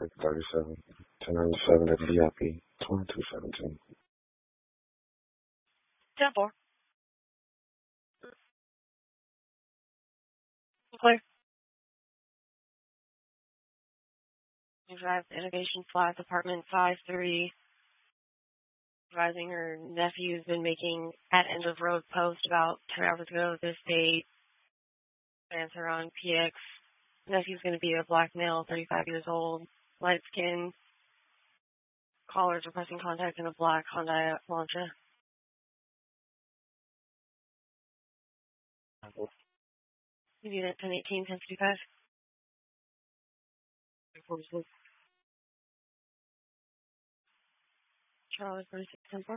Break 37, 1097 at VIP, 2217. 10-4. Clear. Drive Innovation Flats, apartment 5-3. Advising her nephew's been making at end of road post about 10 hours ago. This date. Answer on PX. Nephew's going to be a black male, 35 years old, light skin. Callers requesting contact in a black Hyundai Elantra. Unit 1018, 1055. Charlotte 4610-4.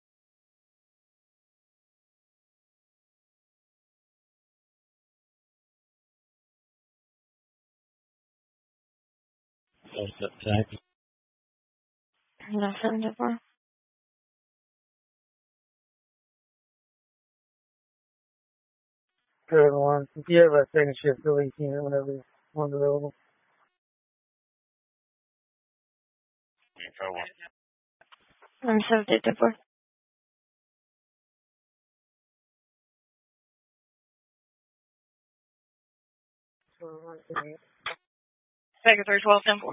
No, 7-4. Good one. If you have a second shift, still 18 or whatever one's available. I'm 7-4. Second 312, 10-4.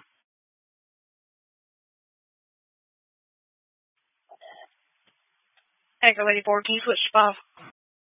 Echo 84, can you switch to 5?